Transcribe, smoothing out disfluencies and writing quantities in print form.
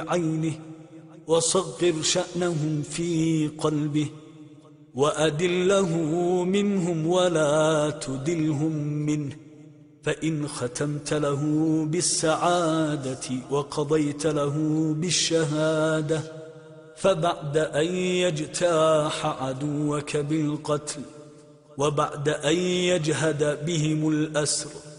عينه، وصغر شأنهم في قلبه، وأدله منهم ولا تدلهم منه. فإن ختمت له بالسعادة وقضيت له بالشهادة، فبعد أن يجتاح عدوك بالقتل، وبعد أن يجهد بهم الأسر،